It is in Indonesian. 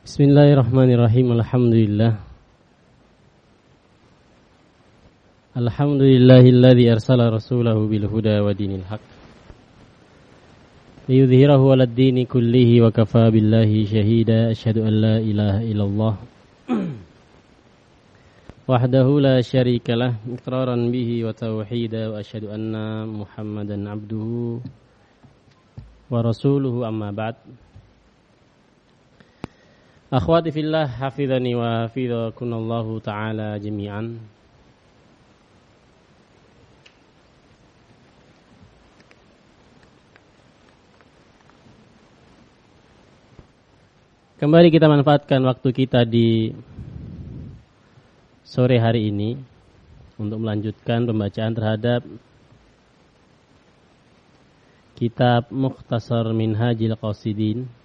Bismillahirrahmanirrahim. Alhamdulillahilladzi arsala rasulahu bil huda wa dinil haq liyudhhirahu 'alad dini kullihi wa kafaa billahi shahida. Asyhadu an la ilaha illallah wahdahu la syarikalah iqraran bihi wa tauhida wa asyhadu anna Muhammadan 'abduhu wa rasuluhu amma ba'd. Akhwati fillah, hafidhani wa hafidhakunallahu ta'ala jami'an. Kembali kita manfaatkan waktu kita di sore hari ini untuk melanjutkan pembacaan terhadap kitab Mukhtasar Minhajil Qasidin